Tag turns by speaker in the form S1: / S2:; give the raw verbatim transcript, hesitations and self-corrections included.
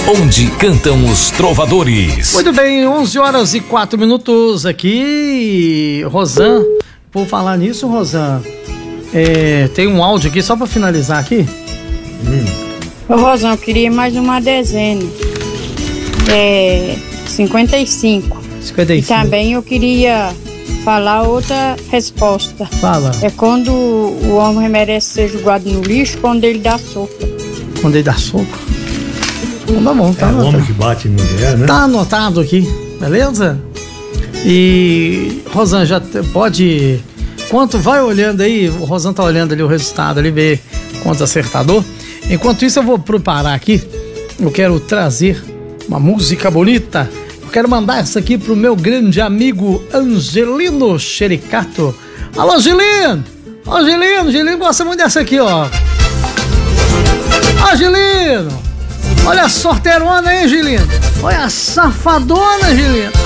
S1: onde cantam os trovadores.
S2: Muito bem, onze horas e quatro minutos aqui. Rosan, por falar nisso, Rosan, é, tem um áudio aqui só para finalizar aqui.
S3: Hum. Ô Rosan, eu queria mais uma dezena. É cinquenta e cinco.
S2: cinquenta e cinco.
S3: E também eu queria falar outra resposta.
S2: Fala.
S3: É quando o homem merece ser jogado no lixo, quando ele dá sopa.
S2: Quando ele dá sopa? Então tá bom, tá
S4: é
S2: anotado.
S4: o homem que bate em mulher, né?
S2: Tá anotado aqui, beleza? E Rosan, já te- pode... Enquanto vai olhando aí, o Rosan tá olhando ali o resultado, ali ver quantos acertador. Enquanto isso eu vou preparar aqui, eu quero trazer uma música bonita. Eu quero mandar essa aqui pro meu grande amigo Angelino Chericato. Alô, Angelino! Angelino, Angelino gosta muito dessa aqui, ó. Angelino! Olha a sorteirona aí, Angelino! Olha a safadona, Angelino!